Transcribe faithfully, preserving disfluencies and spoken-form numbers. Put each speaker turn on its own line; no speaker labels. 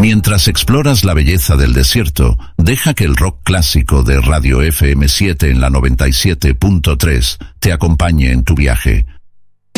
Mientras exploras la belleza del desierto, deja que el rock clásico de Radio F M siete en la noventa y siete punto tres te acompañe en tu viaje.